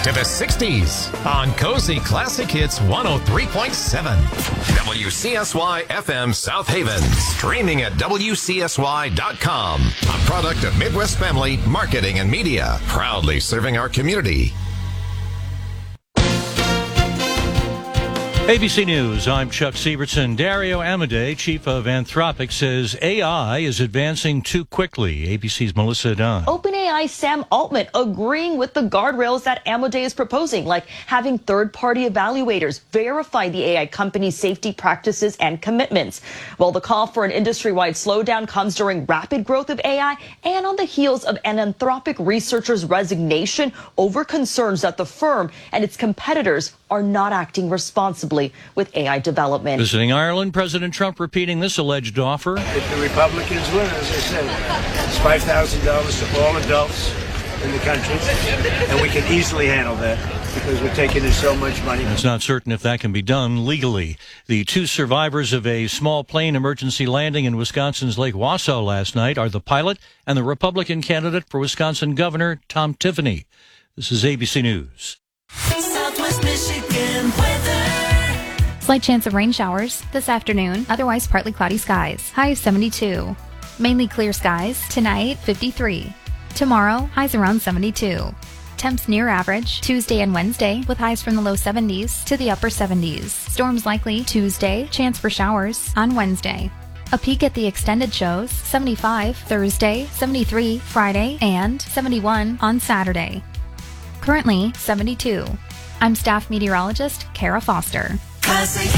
to the 60s on Cozy Classic Hits 103.7. WCSY FM South Haven. Streaming at WCSY.com. A product of Midwest Family Marketing and Media. Proudly serving our community. ABC News, I'm Chuck Siebertson. Dario Amodei, chief of Anthropic, says AI is advancing too quickly. ABC's Melissa Dunn. OpenAI Sam Altman agreeing with the guardrails that Amodei is proposing, like having third-party evaluators verify the AI company's safety practices and commitments. Well, the call for an industry-wide slowdown comes during rapid growth of AI and on the heels of an Anthropic researcher's resignation over concerns that the firm and its competitors are not acting responsibly with AI development. Visiting Ireland, President Trump repeating this alleged offer. If the Republicans win, as I said, it's $5,000 to all adults in the country, and we can easily handle that because we're taking in so much money. It's not certain if that can be done legally. The two survivors of a small plane emergency landing in Wisconsin's Lake Wausau last night are the pilot and the Republican candidate for Wisconsin Governor, Tom Tiffany. This is ABC News. Southwest Michigan weather. Slight chance of rain showers this afternoon, otherwise partly cloudy skies. High of 72. Mainly clear skies. Tonight, 53. Tomorrow, highs around 72. Temps near average Tuesday and Wednesday with highs from the low 70s to the upper 70s. Storms likely Tuesday, chance for showers on Wednesday. A peek at the extended shows, 75 Thursday, 73 Friday, and 71 on Saturday. Currently, 72. I'm staff meteorologist Kara Foster. Classic